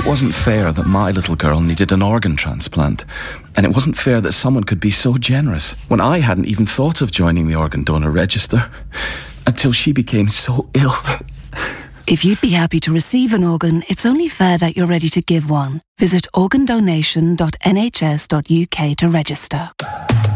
wasn't fair that my little girl needed an organ transplant. And it wasn't fair that someone could be so generous when I hadn't even thought of joining the organ donor register. Until she became so ill. If you'd be happy to receive an organ, it's only fair that you're ready to give one. Visit organdonation.nhs.uk to register.